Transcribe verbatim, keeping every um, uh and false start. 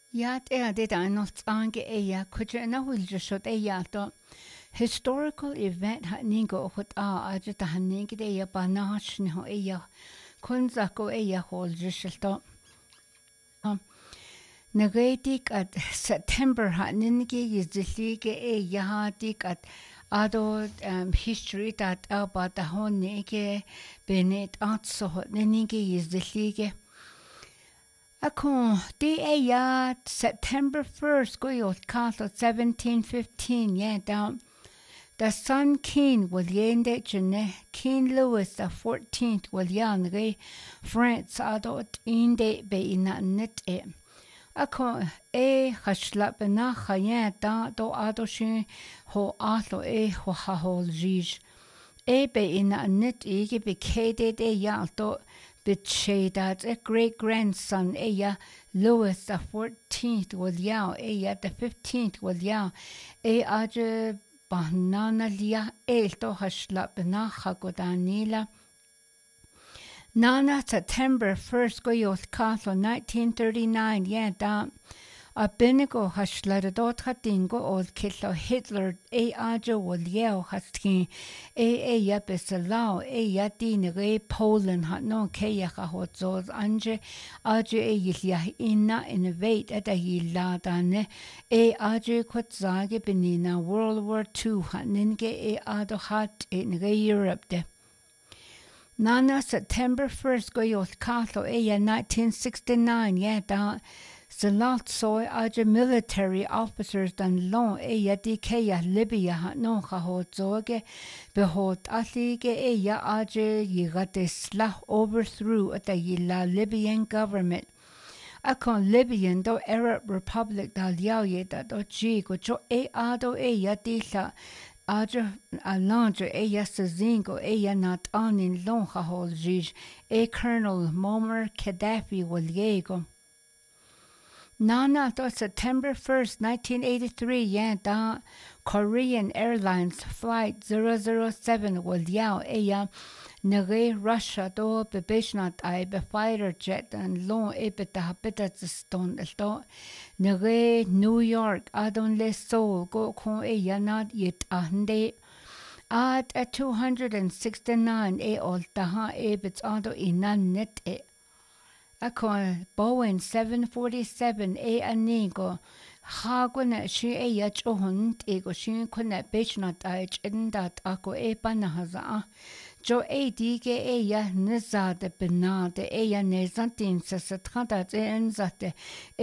Ja, er det er nog ange eia kuja na hulja shot eia to historical event ha ningo hot a aja ta ningi de eia banach ni ho eia kunza ko eia hol jishto um Nagatik at September ha ningi yizlige eia ha dik at ado um, history that about the honege benet atso ningi yizlige Ako di eya September first go yot castle seventeen fifteen yeah down the son King William de Jene King Louis the fourteenth William re France adot inde be ina net e Ako e hashlap na khaya da do ado shi ho alo e ho ha hol jij e be ina net ige be kede de ya do Bitshadad, a great grandson, Eya Louis the fourteenth was yao, Eya the fifteenth was yao, E aja banana lia, Elto hashlap naha godanila. Nana September first go yos castle nineteen thirty-nine, yeah, da. A binigo hashladot hatingo old killo Hitler e aja wol yeo haskin e e ya besalao e ya dinere Poland hat no keya hot zos anje aja e yilya inna innovate at a yiladane e aja kwatzage benina World War Two hat ninge e ado hat in Europe de. Nana September first go yos castle e ya nineteen sixty-nine, yeah, da. The lot soy aja military officers dan long e ya dikeya Libya ha no ha ho zoge behot alige e ya aja yigate slah overthrew at the yila Libyan government. Akon Libyan do Arab Republic dal yaye da do jigo jo e ado e ya dila aja alanja e ya sazingo e ya not on in long ha ho jij e Colonel Muammar Gaddafi wal yego. Nana to September first, nineteen eighty-three, yeah, da Korean Airlines flight zero zero seven was yao eya nare Russia do bebishnat I be fighter jet and long ebita habita stone do nare New York adon le Seoul go kon eya not yet ande at a two hundred sixty-nine e ol taha ebits ado inan net e Ako Boeing seven forty-seven e anigo haguna shi e yach ohund ego shi kuna bechnat aich indat ako e panahaza jo e dige e ya nizade benade e ya nezantin sa satradat e enzate